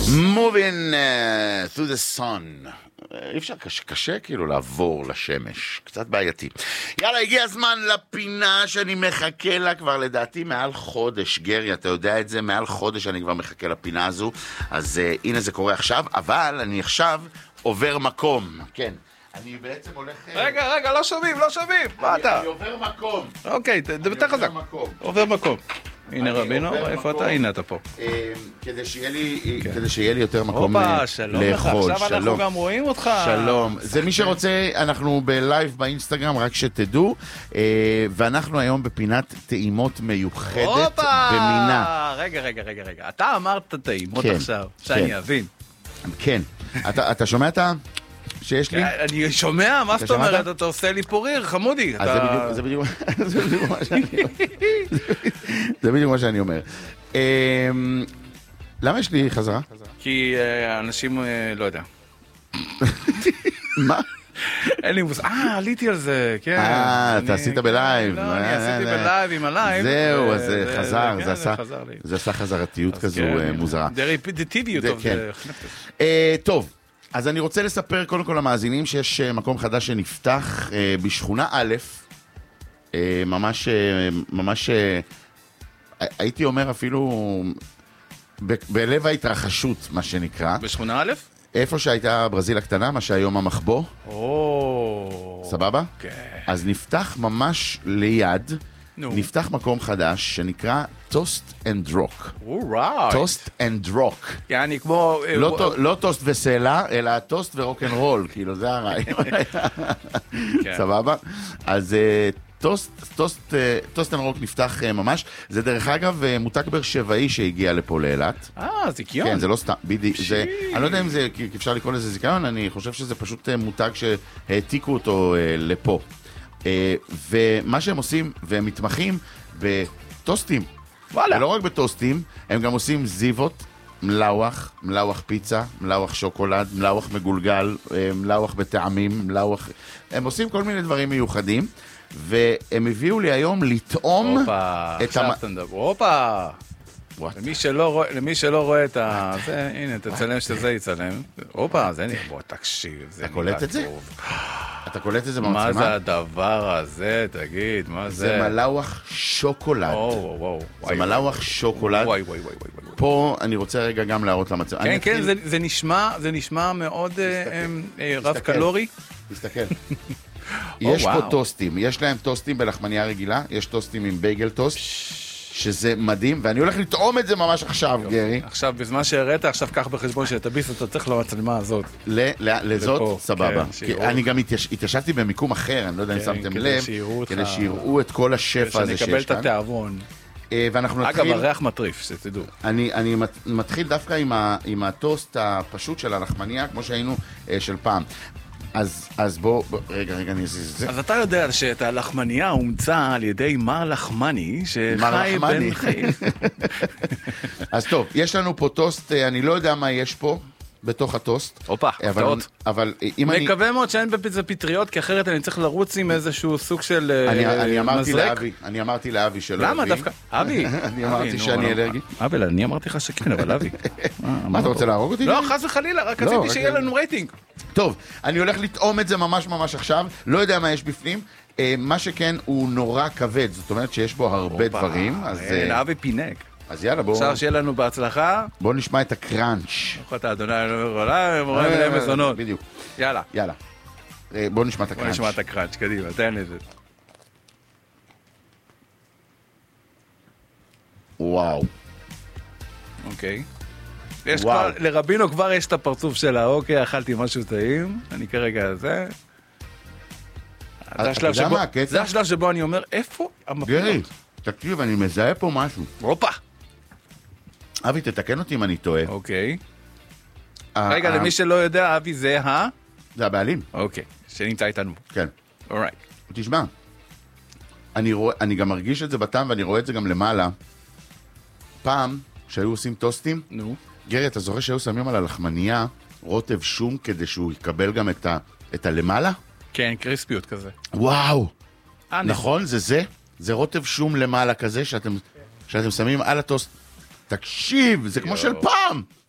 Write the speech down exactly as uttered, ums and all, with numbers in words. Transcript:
Moving uh, through the sun. אי אפשר, קשה, קשה כאילו לעבור לשמש, קצת בעייתי. יאללה, הגיע הזמן לפינה שאני מחכה לה כבר לדעתי מעל חודש. גרי, אתה יודע את זה, מעל חודש אני כבר מחכה לפינה הזו. אז uh, הנה זה קורה עכשיו, אבל אני עכשיו עובר מקום. כן, אני בעצם הולך... רגע, רגע, לא שומעים, לא שומעים. מה אתה? אני עובר מקום. אוקיי, דבר חזק. עובר מקום. הנה רבינו, איפה אתה? הנה אתה פה. כדי שיהיה לי, כדי שיהיה לי יותר מקום הופה, שלום לך, עכשיו אנחנו גם רואים אותך. שלום. זה מי שרוצה, אנחנו בלייב באינסטגרם, רק שתדעו, ואנחנו היום בפינת טעימות מיוחדת במינה. רגע, רגע, רגע, רגע. אתה אמרת טעימות עכשיו, שאני אבין. כן. אתה שומע את ה... שיש לי? אני שומע, מה זאת אומרת? אתה עושה לי פוריר, חמודי. זה בדיוק זה בדיוק מה שאני אומר. למה יש לי חזרה? כי אנשים, לא יודע. מה? אין לי מושג. אה, עליתי על זה, כן. אה, אתה עשית בלייב. לא, אני עשיתי בלייב עם הלייב. זהו, אז זה חזר, זה עשה חזרתיות כזו מוזרה. זה רפיטיביות. טוב. אז אני רוצה לספר קודם כל למאזינים שיש מקום חדש שנפתח בשכונה א', ממש, ממש, הייתי אומר אפילו בלב ההתרחשות, מה שנקרא. בשכונה א'? איפה שהייתה ברזיל הקטנה, מה שהיום המחבוא. או... סבבה? כן. אז נפתח ממש ליד, נפתח מקום חדש שנקרא טוסט אנד רוק. אורייט. טוסט אנד רוק. יעני כמו... לא טוסט וסלע, אלא טוסט ורוק אנד רול, כאילו זה הרעיון. סבבה? אז טוסט אנד רוק נפתח ממש. זה דרך אגב מותג באר שבעי שהגיע לפה לאילת. אה, זיקיון. כן, זה לא סתם. אני לא יודע אם זה, אפשר לקרוא לזה זיקיון, אני חושב שזה פשוט מותג שהעתיקו אותו לפה. ומה שהם עושים, והם מתמחים בטוסטים. וואלה. ולא רק בטוסטים, הם גם עושים זיבות, מלאוח, מלאוח פיצה, מלאוח שוקולד, מלאוח מגולגל, מלאוח בטעמים, מלאוח... הם עושים כל מיני דברים מיוחדים, והם הביאו לי היום לטעום אופה, את... עכשיו אתה מדבר. אופה! למי שלא רואה, למי שלא רואה את ה... זה, הנה, תצלם שזה יצלם. אופה, זה נראה, בוא, תקשיב, זה אתה קולט את זה? אתה קולט את זה במצלמה? מה זה הדבר הזה, תגיד, מה זה? זה מלאוח שוקולד. וואו, וואו. זה מלאוח שוקולד. וואי, וואי, וואי, וואי. פה אני רוצה רגע גם להראות למצלמה. כן, כן, זה נשמע, זה נשמע מאוד רב קלורי. תסתכל. יש פה טוסטים, יש להם טוסטים בלחמניה רגילה, יש טוסטים עם בייגל טוסט. שזה מדהים, ואני הולך לטעום את זה ממש עכשיו, גרי. עכשיו, בזמן שהראית, עכשיו קח בחשבון שתביס, אתה צריך למצלמה הזאת. לזאת, סבבה. אני גם התיישבתי במיקום אחר, אני לא יודע אם שמתם לב, כדי שיראו את כל השפע הזה שיש כאן. שנקבל את התיאבון. ואנחנו נתחיל... אגב, הריח מטריף, שתדעו. אני מתחיל דווקא עם הטוסט הפשוט של הלחמניה, כמו שהיינו של פעם. אז, אז בוא, בוא, רגע, רגע, אני אזיז את זה. אז אתה יודע שאת הלחמניה הומצא על ידי מר לחמני, שחי בן חיים. אז טוב, יש לנו פה טוסט, אני לא יודע מה יש פה בתוך הטוסט. אופה, הפתעות. אבל אם אני... מקווה מאוד שאין בזה פטריות, כי אחרת אני צריך לרוץ עם איזשהו סוג של מזרק. אני אמרתי לאבי שלא למה דווקא? אבי? אני אמרתי שאני אלרגי. אבי, אני אמרתי לך שכן, אבל אבי. מה, אתה רוצה להרוג אותי? לא, חס וחלילה, רק רציתי שיהיה לנו רייטינג. טוב, אני הולך לטעום את זה ממש ממש עכשיו, לא יודע מה יש בפנים, מה שכן הוא נורא כבד, זאת אומרת שיש בו הרבה דברים. אבי פינק. אז יאללה, בואו... אפשר שיהיה לנו בהצלחה. בואו נשמע את הקראנץ'. ברוך אתה, אדוני, עולם, מורה מלא מזונות. בדיוק. יאללה. יאללה. בואו נשמע את הקראנץ'. בואו נשמע את הקראנץ', קדימה, תן לי את זה. וואו. אוקיי. יש כבר, לרבינו כבר יש את הפרצוף שלה, אוקיי, אכלתי משהו טעים, אני כרגע זה. זה השלב שבו אני אומר, איפה המפיות? גרי, תקשיב, אני מזהה פה משהו. הופה. אבי, תתקן אותי אם אני טועה. אוקיי. רגע, למי שלא יודע, אבי זה ה... זה הבעלים. אוקיי, שנמצא איתנו. כן. אורייט. תשמע, אני גם מרגיש את זה בטעם, ואני רואה את זה גם למעלה. פעם, שהיו עושים טוסטים, נו. גרי, אתה זוכר שהיו שמים על הלחמניה רוטב שום כדי שהוא יקבל גם את, ה, את הלמעלה? כן, קריספיות כזה. וואו. נכון, זה זה? זה רוטב שום למעלה כזה שאתם, שאתם שמים על הטוסט. תקשיב, זה כמו של פעם.